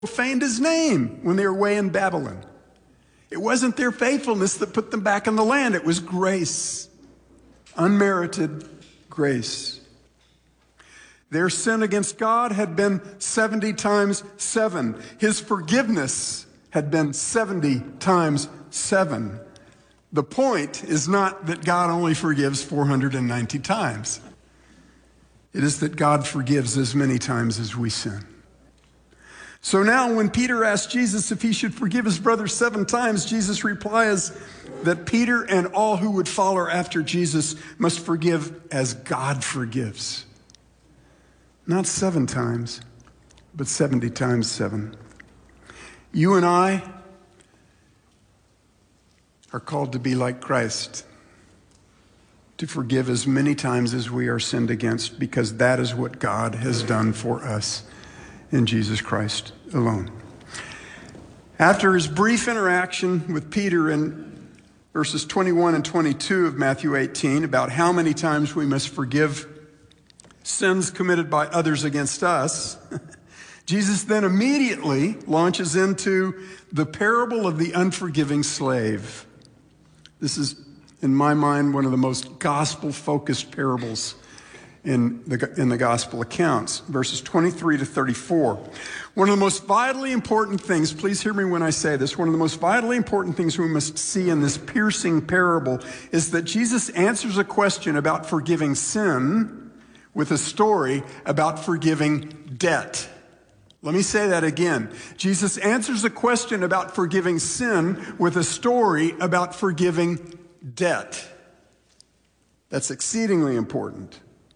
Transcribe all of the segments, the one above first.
profaned his name when they were away in Babylon. It wasn't their faithfulness that put them back in the land. It was grace, unmerited grace. Their sin against God had been 70 times 7. His forgiveness had been 70 times 7. The point is not that God only forgives 490 times. It is that God forgives as many times as we sin. So now when Peter asked Jesus if he should forgive his brother 7 times, Jesus replies that Peter and all who would follow after Jesus must forgive as God forgives. Not 7 times, but 70 times 7. You and I are called to be like Christ, to forgive as many times as we are sinned against, because that is what God has done for us in Jesus Christ alone. After his brief interaction with Peter in verses 21 and 22 of Matthew 18 about how many times we must forgive sins committed by others against us, Jesus then immediately launches into the parable of the unforgiving slave. This is, in my mind, one of the most gospel-focused parables in the gospel accounts, verses 23 to 34. One of the most vitally important things, please hear me when I say this, one of the most vitally important things we must see in this piercing parable is that Jesus answers a question about forgiving sin with a story about forgiving debt. Let me say that again. Jesus answers a question about forgiving sin with a story about forgiving debt. That's exceedingly important.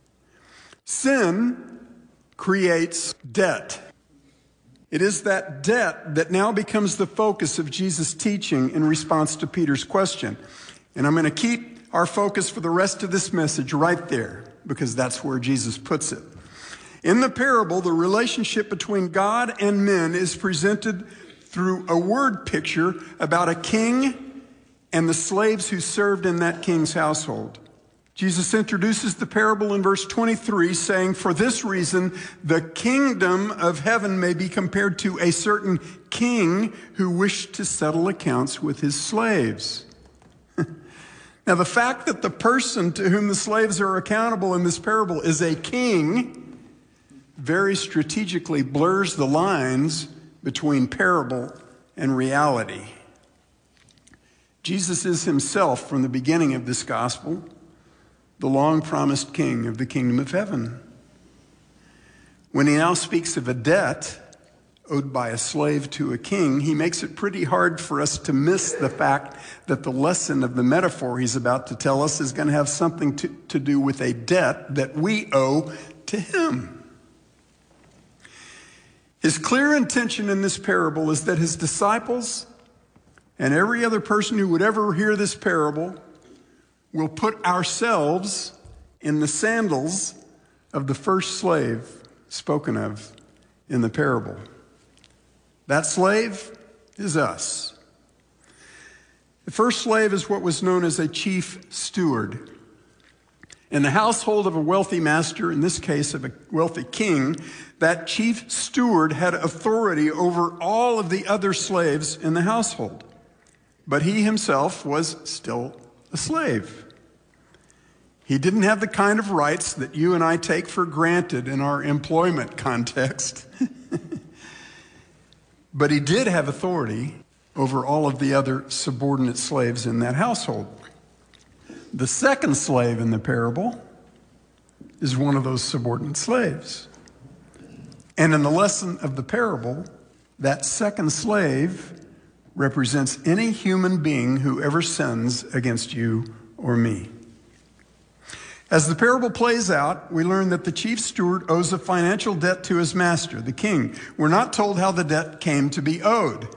Sin creates debt. It is that debt that now becomes the focus of Jesus' teaching in response to Peter's question. And I'm going to keep our focus for the rest of this message right there, because that's where Jesus puts it. In the parable, the relationship between God and men is presented through a word picture about a king and the slaves who served in that king's household. Jesus introduces the parable in verse 23, saying, "For this reason, the kingdom of heaven may be compared to a certain king who wished to settle accounts with his slaves." Now, the fact that the person to whom the slaves are accountable in this parable is a king very strategically blurs the lines between parable and reality. Jesus is himself, from the beginning of this gospel, the long-promised king of the kingdom of heaven. When he now speaks of a debt owed by a slave to a king, he makes it pretty hard for us to miss the fact that the lesson of the metaphor he's about to tell us is going to have something to do with a debt that we owe to him. His clear intention in this parable is that his disciples and every other person who would ever hear this parable will put ourselves in the sandals of the first slave spoken of in the parable. That slave is us. The first slave is what was known as a chief steward. In the household of a wealthy master, in this case of a wealthy king, that chief steward had authority over all of the other slaves in the household. But he himself was still a slave. He didn't have the kind of rights that you and I take for granted in our employment context. But he did have authority over all of the other subordinate slaves in that household. The second slave in the parable is one of those subordinate slaves. And in the lesson of the parable, that second slave represents any human being who ever sins against you or me. As the parable plays out, we learn that the chief steward owes a financial debt to his master, the king. We're not told how the debt came to be owed.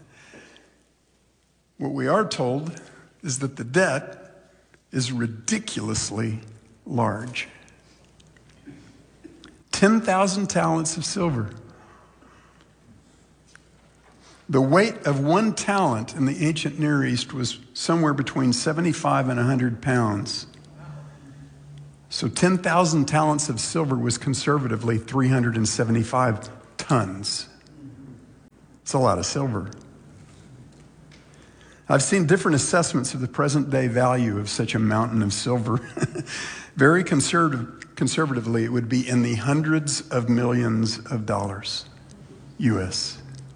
What we are told is that the debt is ridiculously large. 10,000 talents of silver. The weight of 1 talent in the ancient Near East was somewhere between 75 and 100 pounds. So 10,000 talents of silver was conservatively 375 tons. It's a lot of silver. I've seen different assessments of the present day value of such a mountain of silver. Very conservatively, it would be in the hundreds of millions of dollars, U.S.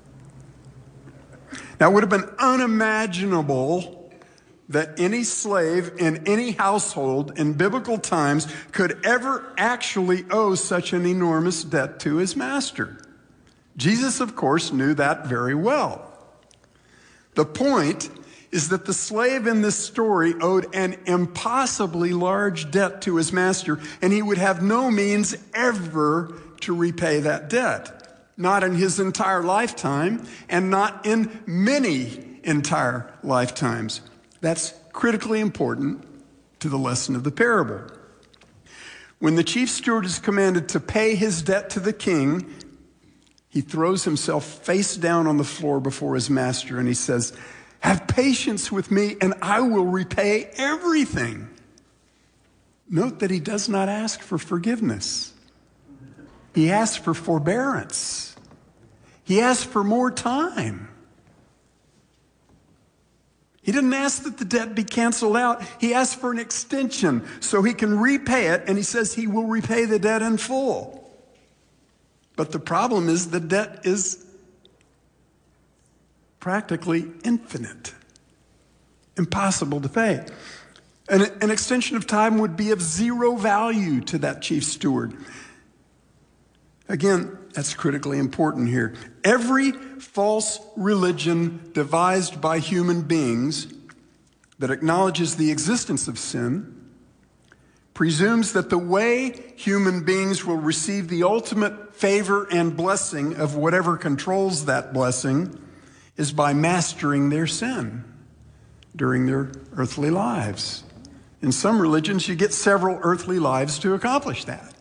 Now, it would have been unimaginable that any slave in any household in biblical times could ever actually owe such an enormous debt to his master. Jesus, of course, knew that very well. The point is that the slave in this story owed an impossibly large debt to his master, and he would have no means ever to repay that debt. Not in his entire lifetime, and not in many entire lifetimes. That's critically important to the lesson of the parable. When the chief steward is commanded to pay his debt to the king, he throws himself face down on the floor before his master and he says, "Have patience with me and I will repay everything." Note that he does not ask for forgiveness. He asks for forbearance. He asks for more time. He didn't ask that the debt be canceled out. He asked for an extension so he can repay it, and he says he will repay the debt in full. But the problem is the debt is practically infinite, impossible to pay. An extension of time would be of zero value to that chief steward. Again, that's critically important here. Every false religion devised by human beings that acknowledges the existence of sin presumes that the way human beings will receive the ultimate favor and blessing of whatever controls that blessing is by mastering their sin during their earthly lives. In some religions, you get several earthly lives to accomplish that.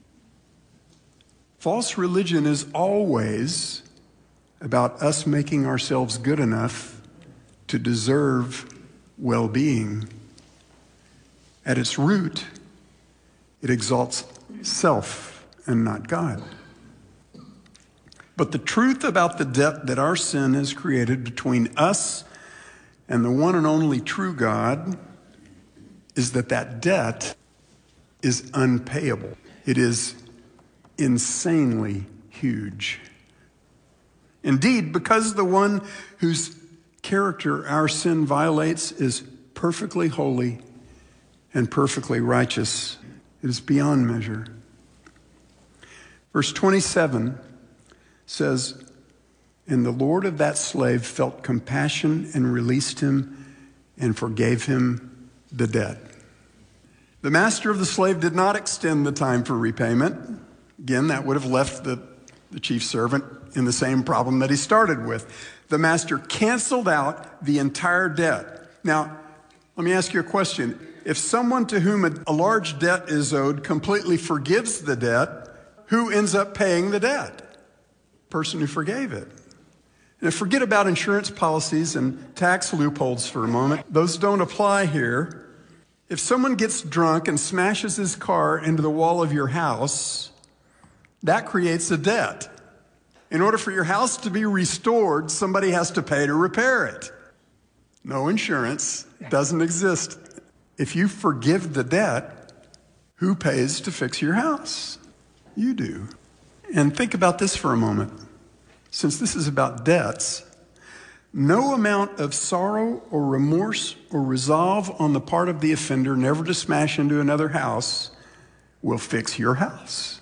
False religion is always about us making ourselves good enough to deserve well-being. At its root, it exalts self and not God. But the truth about the debt that our sin has created between us and the one and only true God is that that debt is unpayable. It is insanely huge. Indeed, because the one whose character our sin violates is perfectly holy and perfectly righteous, it is beyond measure. Verse 27 says, "And the Lord of that slave felt compassion and released him and forgave him the debt." The master of the slave did not extend the time for repayment. Again, that would have left the chief servant in the same problem that he started with. The master canceled out the entire debt. Now, let me ask you a question. If someone to whom a large debt is owed completely forgives the debt, who ends up paying the debt? Person who forgave it. And forget about insurance policies and tax loopholes for a moment. Those don't apply here. If someone gets drunk and smashes his car into the wall of your house, that creates a debt. In order for your house to be restored, somebody has to pay to repair it. No insurance doesn't exist. If you forgive the debt, who pays to fix your house? You do. And think about this for a moment. Since this is about debts, no amount of sorrow or remorse or resolve on the part of the offender never to smash into another house will fix your house.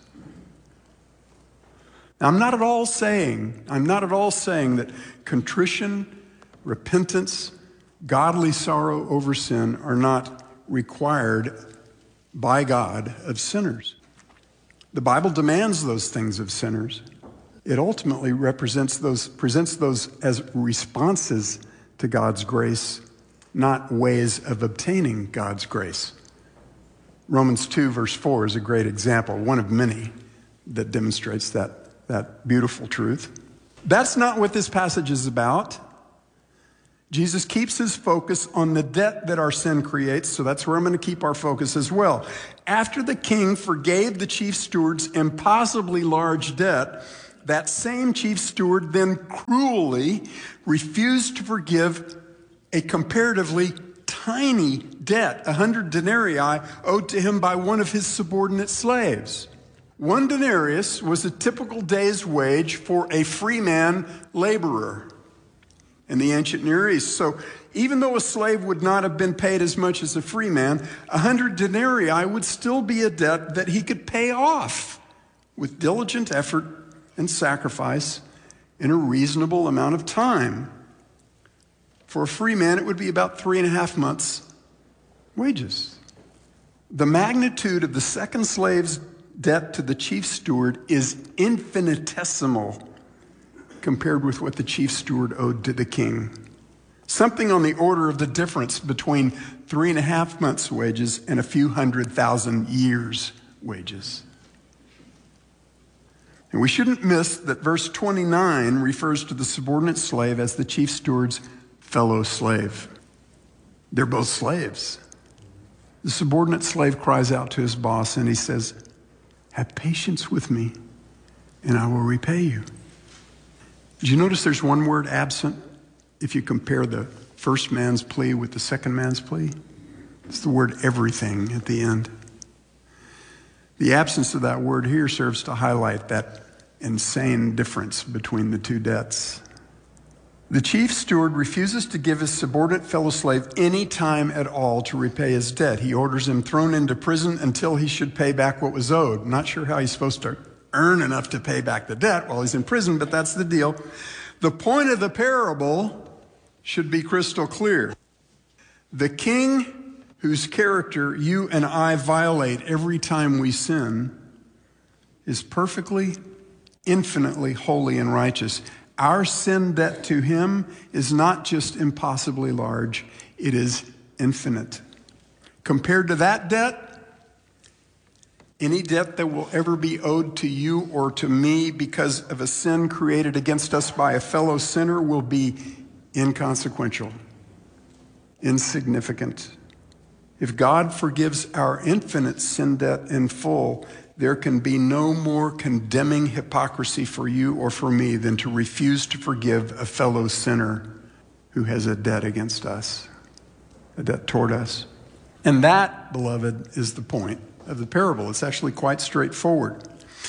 Now, I'm not at all saying that contrition, repentance, godly sorrow over sin are not required by God of sinners. The Bible demands those things of sinners. It ultimately presents those as responses to God's grace, not ways of obtaining God's grace. Romans 2 verse 4 is a great example, one of many that demonstrates that beautiful truth. That's not what this passage is about. Jesus keeps his focus on the debt that our sin creates, so that's where I'm going to keep our focus as well. After the king forgave the chief steward's impossibly large debt, that same chief steward then cruelly refused to forgive a comparatively tiny debt, 100 denarii owed to him by one of his subordinate slaves. 1 denarius was a typical day's wage for a freeman laborer in the ancient Near East. So even though a slave would not have been paid as much as a free man, 100 denarii would still be a debt that he could pay off with diligent effort and sacrifice in a reasonable amount of time. For a free man, it would be about 3.5 months' wages. The magnitude of the second slave's debt to the chief steward is infinitesimal compared with what the chief steward owed to the king. Something on the order of the difference between 3.5 months' wages and a few 100,000 years' wages. And we shouldn't miss that verse 29 refers to the subordinate slave as the chief steward's fellow slave. They're both slaves. The subordinate slave cries out to his boss and he says, "Have patience with me and I will repay you." Did you notice there's one word absent if you compare the first man's plea with the second man's plea? It's the word everything at the end. The absence of that word here serves to highlight that insane difference between the two debts. The chief steward refuses to give his subordinate fellow slave any time at all to repay his debt. He orders him thrown into prison until he should pay back what was owed. I'm not sure how he's supposed to earn enough to pay back the debt while he's in prison, but that's the deal. The point of the parable should be crystal clear. The king whose character you and I violate every time we sin is perfectly, infinitely holy and righteous. Our sin debt to him is not just impossibly large, it is infinite. Compared to that debt, any debt that will ever be owed to you or to me because of a sin created against us by a fellow sinner will be inconsequential, insignificant. If God forgives our infinite sin debt in full, there can be no more condemning hypocrisy for you or for me than to refuse to forgive a fellow sinner who has a debt against us, a debt toward us. And that, beloved, is the point of the parable. It's actually quite straightforward.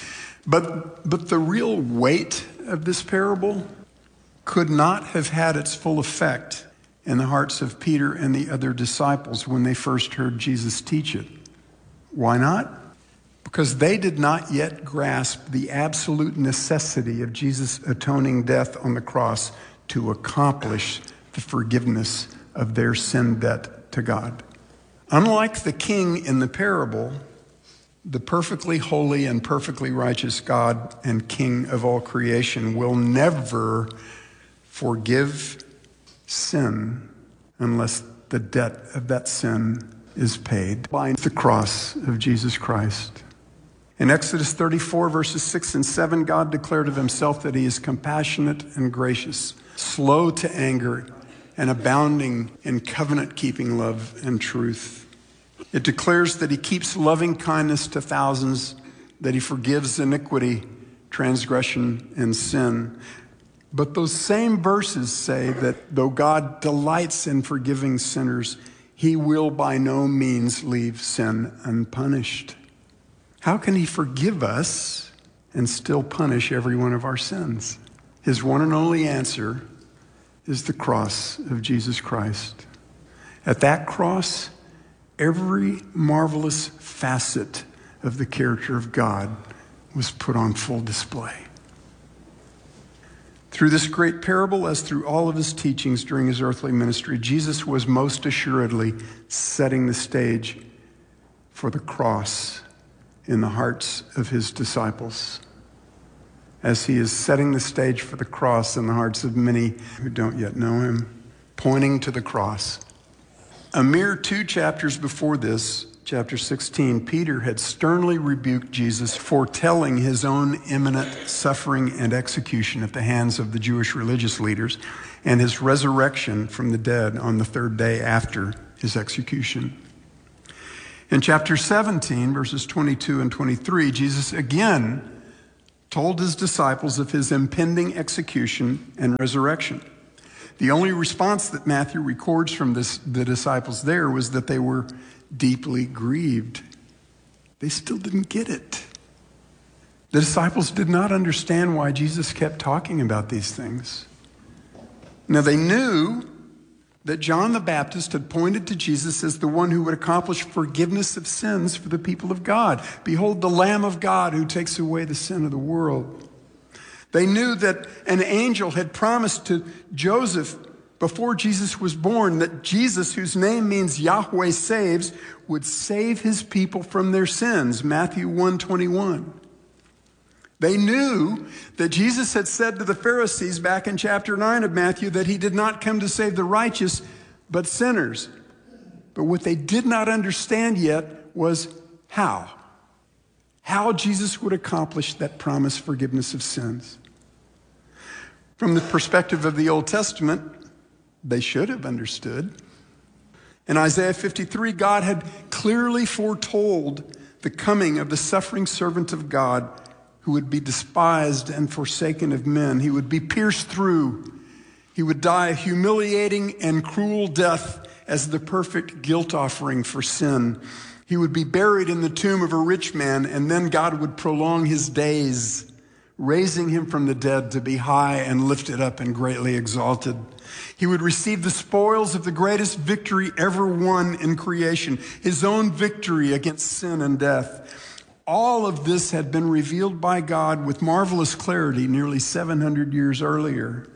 But the real weight of this parable could not have had its full effect in the hearts of Peter and the other disciples when they first heard Jesus teach it. Why not? Because they did not yet grasp the absolute necessity of Jesus' atoning death on the cross to accomplish the forgiveness of their sin debt to God. Unlike the king in the parable, the perfectly holy and perfectly righteous God and King of all creation will never forgive sin unless the debt of that sin is paid by the cross of Jesus Christ. In Exodus 34, verses 6 and 7, God declared of himself that he is compassionate and gracious, slow to anger, and abounding in covenant-keeping love and truth. It declares that he keeps loving kindness to thousands, that he forgives iniquity, transgression, and sin. But those same verses say that though God delights in forgiving sinners, he will by no means leave sin unpunished. How can he forgive us and still punish every one of our sins? His one and only answer is the cross of Jesus Christ. At that cross, every marvelous facet of the character of God was put on full display. Through this great parable, as through all of his teachings during his earthly ministry, Jesus was most assuredly setting the stage for the cross in the hearts of his disciples, as he is setting the stage for the cross in the hearts of many who don't yet know him, pointing to the cross. A mere 2 chapters before this, chapter 16, Peter had sternly rebuked Jesus for telling his own imminent suffering and execution at the hands of the Jewish religious leaders and his resurrection from the dead on the 3rd day after his execution. In chapter 17, verses 22 and 23, Jesus again told his disciples of his impending execution and resurrection. The only response that Matthew records from the disciples there was that they were deeply grieved. They still didn't get it. The disciples did not understand why Jesus kept talking about these things. Now, they knew that John the Baptist had pointed to Jesus as the one who would accomplish forgiveness of sins for the people of God. Behold, the Lamb of God who takes away the sin of the world. They knew that an angel had promised to Joseph before Jesus was born that Jesus, whose name means Yahweh saves, would save his people from their sins. Matthew 1:21. They knew that Jesus had said to the Pharisees back in chapter 9 of Matthew that he did not come to save the righteous, but sinners. But what they did not understand yet was how. How Jesus would accomplish that promised forgiveness of sins. From the perspective of the Old Testament, they should have understood. In Isaiah 53, God had clearly foretold the coming of the suffering servant of God who would be despised and forsaken of men. He would be pierced through. He would die a humiliating and cruel death as the perfect guilt offering for sin. He would be buried in the tomb of a rich man, and then God would prolong his days, raising him from the dead to be high and lifted up and greatly exalted. He would receive the spoils of the greatest victory ever won in creation, his own victory against sin and death. All of this had been revealed by God with marvelous clarity nearly 700 years earlier.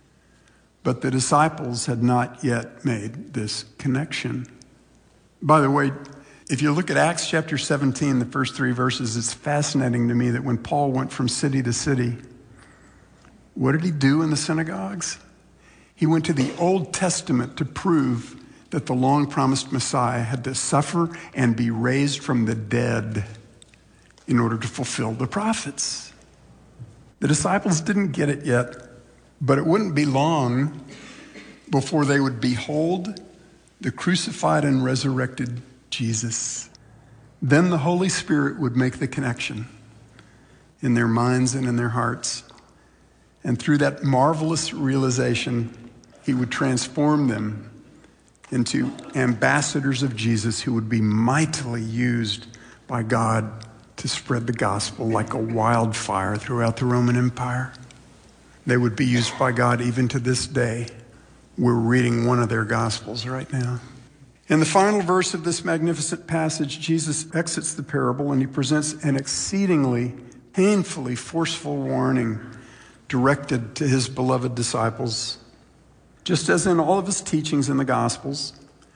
But the disciples had not yet made this connection. By the way, if you look at Acts chapter 17, the first 3 verses, it's fascinating to me that when Paul went from city to city, what did he do in the synagogues? He went to the Old Testament to prove that the long-promised Messiah had to suffer and be raised from the dead in order to fulfill the prophets. The disciples didn't get it yet, but it wouldn't be long before they would behold the crucified and resurrected Jesus. Then the Holy Spirit would make the connection in their minds and in their hearts. And through that marvelous realization, he would transform them into ambassadors of Jesus who would be mightily used by God to spread the gospel like a wildfire throughout the Roman Empire. They would be used by God even to this day. We're reading one of their gospels right now. In the final verse of this magnificent passage, Jesus exits the parable and he presents an exceedingly, painfully forceful warning directed to his beloved disciples. Just as in all of his teachings in the Gospels,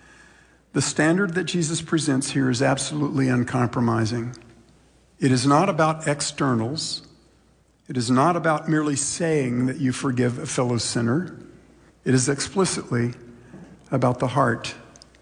the standard that Jesus presents here is absolutely uncompromising. It is not about externals. It is not about merely saying that you forgive a fellow sinner. It is explicitly about the heart.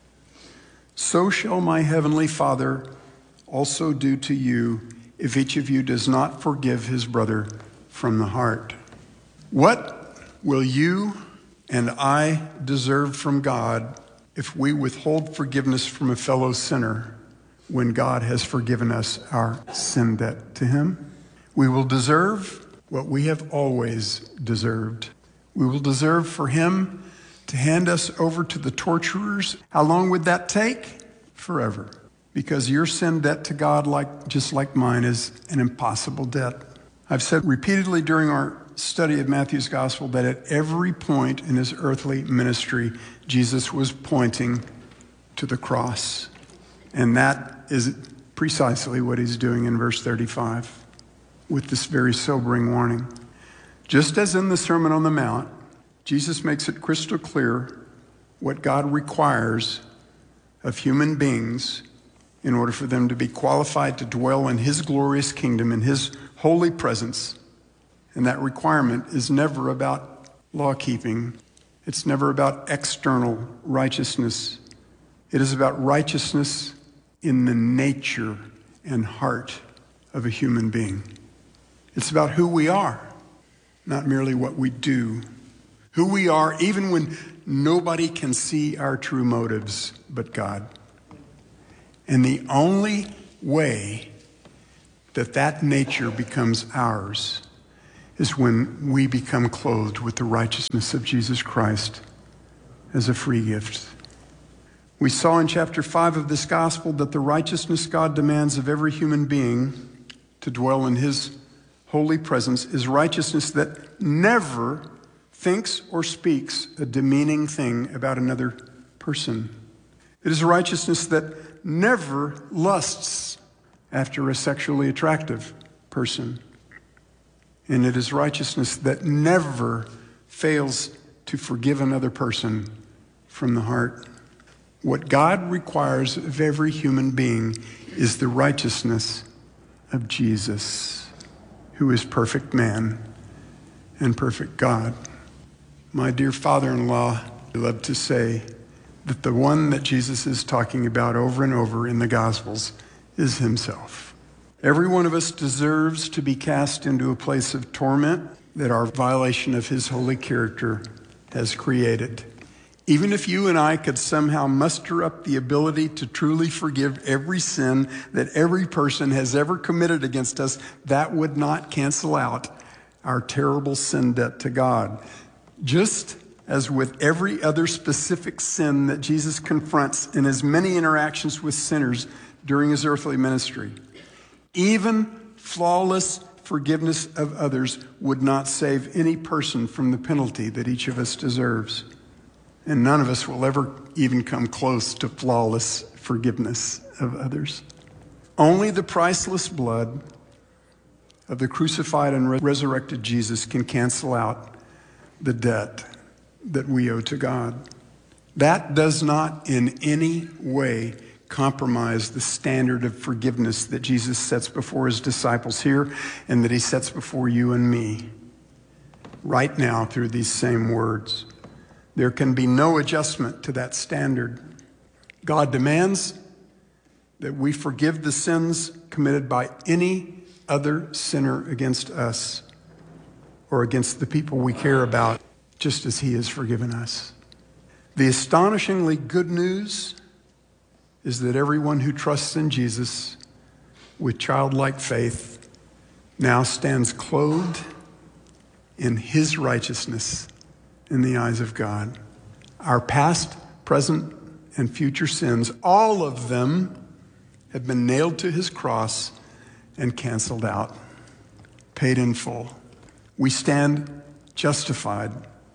So shall my heavenly Father also do to you if each of you does not forgive his brother from the heart. What will you and I deserve from God if we withhold forgiveness from a fellow sinner when God has forgiven us our sin debt to him? We will deserve what we have always deserved. We will deserve for him to hand us over to the torturers. How long would that take? Forever. Because your sin debt to God, just like mine, is an impossible debt. I've said repeatedly during our study of Matthew's gospel that at every point in his earthly ministry, Jesus was pointing to the cross. And that is precisely what he's doing in verse 35 with this very sobering warning. Just as in the Sermon on the Mount, Jesus makes it crystal clear what God requires of human beings in order for them to be qualified to dwell in his glorious kingdom, in his holy presence. And that requirement is never about law keeping. It's never about external righteousness. It is about righteousness in the nature and heart of a human being. It's about who we are, not merely what we do. Who we are, even when nobody can see our true motives but God. And the only way that nature becomes ours is when we become clothed with the righteousness of Jesus Christ as a free gift. We saw in chapter 5 of this gospel that the righteousness God demands of every human being to dwell in his holy presence is righteousness that never thinks or speaks a demeaning thing about another person. It is a righteousness that never lusts after a sexually attractive person. And it is righteousness that never fails to forgive another person from the heart. What God requires of every human being is the righteousness of Jesus, who is perfect man and perfect God. My dear father-in-law loved to say that the one that Jesus is talking about over and over in the Gospels is himself. Every one of us deserves to be cast into a place of torment that our violation of his holy character has created. Even if you and I could somehow muster up the ability to truly forgive every sin that every person has ever committed against us, that would not cancel out our terrible sin debt to God. Just as with every other specific sin that Jesus confronts in his many interactions with sinners during his earthly ministry, even flawless forgiveness of others would not save any person from the penalty that each of us deserves. And none of us will ever even come close to flawless forgiveness of others. Only the priceless blood of the crucified and resurrected Jesus can cancel out the debt that we owe to God. That does not in any way compromise the standard of forgiveness that Jesus sets before his disciples here and that he sets before you and me right now through these same words. There can be no adjustment to that standard. God demands that we forgive the sins committed by any other sinner against us or against the people we care about, just as he has forgiven us. The astonishingly good news is that everyone who trusts in Jesus with childlike faith now stands clothed in his righteousness in the eyes of God. Our past, present, and future sins, all of them have been nailed to his cross and canceled out, paid in full. We stand justified,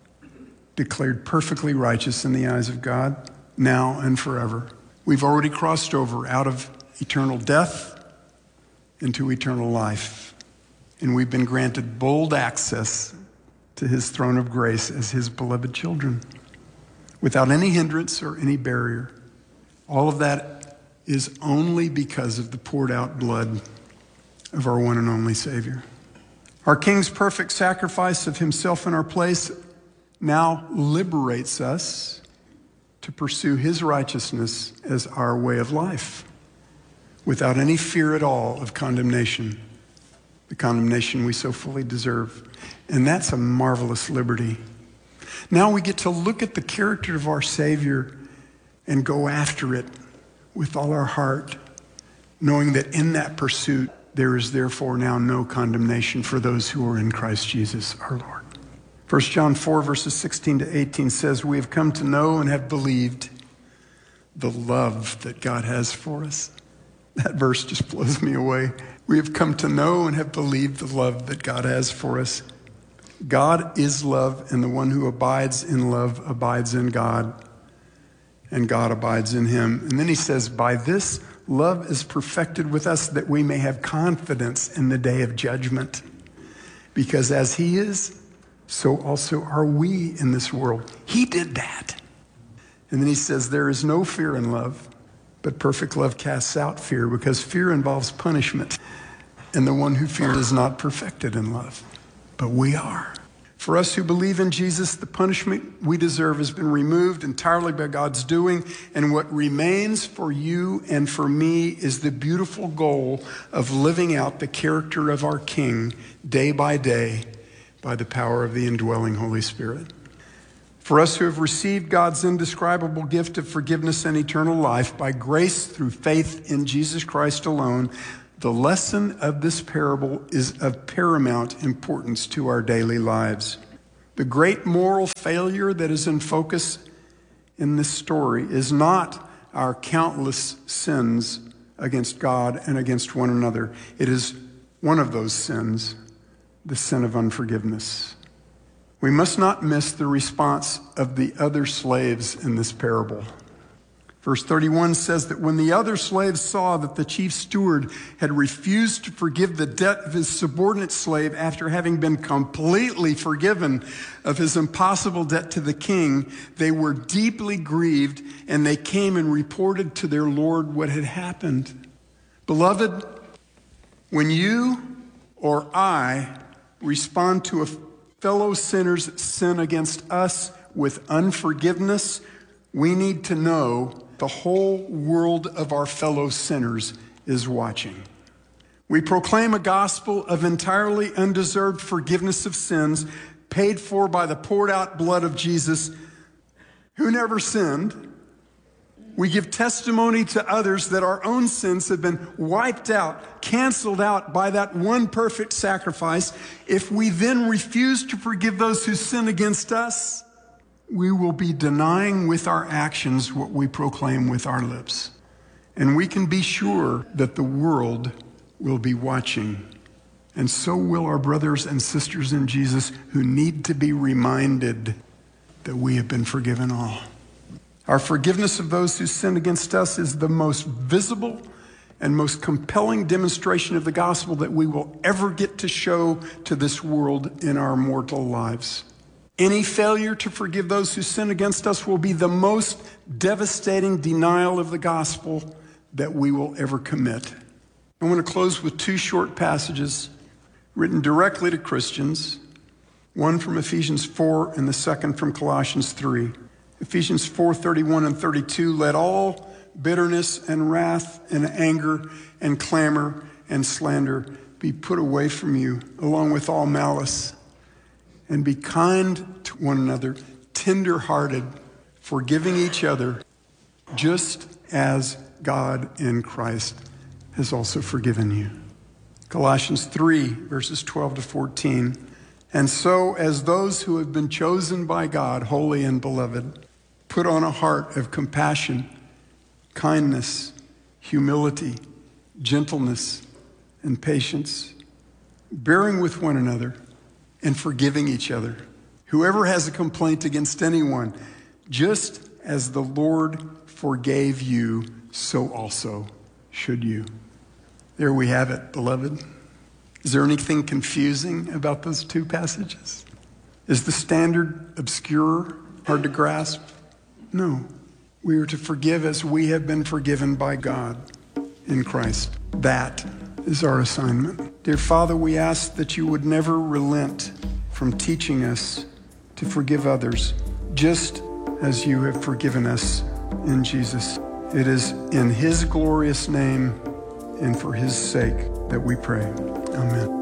declared perfectly righteous in the eyes of God, now and forever. We've already crossed over out of eternal death into eternal life, and we've been granted bold access to his throne of grace as his beloved children, without any hindrance or any barrier. All of that is only because of the poured out blood of our one and only Savior. Our King's perfect sacrifice of himself in our place now liberates us to pursue his righteousness as our way of life, without any fear at all of condemnation, the condemnation we so fully deserve. And that's a marvelous liberty. Now we get to look at the character of our Savior and go after it with all our heart, knowing that in that pursuit, there is therefore now no condemnation for those who are in Christ Jesus our Lord. 1 John 4, verses 16 to 18 says, we have come to know and have believed the love that God has for us. That verse just blows me away. We have come to know and have believed the love that God has for us. God is love, and the one who abides in love abides in God, and God abides in him. And then he says, by this love is perfected with us, that we may have confidence in the day of judgment. Because as he is, so also are we in this world. He did that. And then he says, there is no fear in love, but perfect love casts out fear, because fear involves punishment. And the one who fears is not perfected in love, but we are. For us who believe in Jesus, the punishment we deserve has been removed entirely by God's doing. And what remains for you and for me is the beautiful goal of living out the character of our King day by day by the power of the indwelling Holy Spirit. For us who have received God's indescribable gift of forgiveness and eternal life by grace through faith in Jesus Christ alone, The lesson of this parable is of paramount importance to our daily lives. The great moral failure that is in focus in this story is not our countless sins against God and against one another. It is one of those sins, the sin of unforgiveness. We must not miss the response of the other slaves in this parable. Verse 31 says that when the other slaves saw that the chief steward had refused to forgive the debt of his subordinate slave after having been completely forgiven of his impossible debt to the king, they were deeply grieved, and they came and reported to their Lord what had happened. Beloved, when you or I respond to a fellow sinner's sin against us with unforgiveness, we need to know the whole world of our fellow sinners is watching. We proclaim a gospel of entirely undeserved forgiveness of sins paid for by the poured out blood of Jesus, who never sinned. We give testimony to others that our own sins have been wiped out, canceled out by that one perfect sacrifice. If we then refuse to forgive those who sin against us, we will be denying with our actions what we proclaim with our lips. And we can be sure that the world will be watching. And so will our brothers and sisters in Jesus who need to be reminded that we have been forgiven all. Our forgiveness of those who sin against us is the most visible and most compelling demonstration of the gospel that we will ever get to show to this world in our mortal lives. Any failure to forgive those who sin against us will be the most devastating denial of the gospel that we will ever commit. I want to close with two short passages written directly to Christians, one from Ephesians 4 and the second from Colossians 3. Ephesians 4:31 and 32, let all bitterness and wrath and anger and clamor and slander be put away from you, along with all malice. And be kind to one another, tender-hearted, forgiving each other, just as God in Christ has also forgiven you. Colossians 3, verses 12 to 14. And so, as those who have been chosen by God, holy and beloved, put on a heart of compassion, kindness, humility, gentleness, and patience, bearing with one another, and forgiving each other. Whoever has a complaint against anyone, just as the Lord forgave you, so also should you. There we have it, beloved. Is there anything confusing about those two passages? Is the standard obscure, hard to grasp? No. We are to forgive as we have been forgiven by God in Christ. That is our assignment. Dear Father, we ask that you would never relent from teaching us to forgive others, just as you have forgiven us in Jesus. It is in his glorious name and for his sake that we pray. Amen.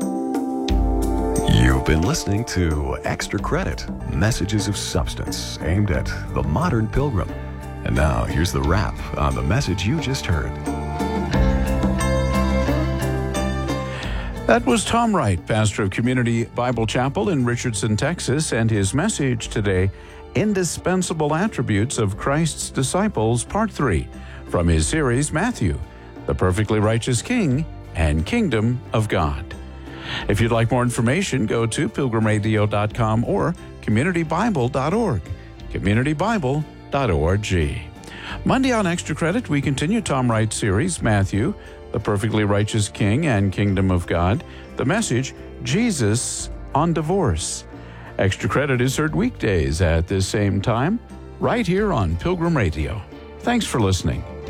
You've been listening to Extra Credit, Messages of Substance, aimed at the modern pilgrim. And now here's the wrap on the message you just heard. That was Tom Wright, pastor of Community Bible Chapel in Richardson, Texas, and his message today, Indispensable Attributes of Christ's Disciples, Part 3, from his series, Matthew, the Perfectly Righteous King and Kingdom of God. If you'd like more information, go to pilgrimradio.com or communitybible.org, communitybible.org. Monday on Extra Credit, we continue Tom Wright's series, Matthew, the Perfectly Righteous King and Kingdom of God. The message, Jesus on Divorce. Extra Credit is heard weekdays at this same time, right here on Pilgrim Radio. Thanks for listening.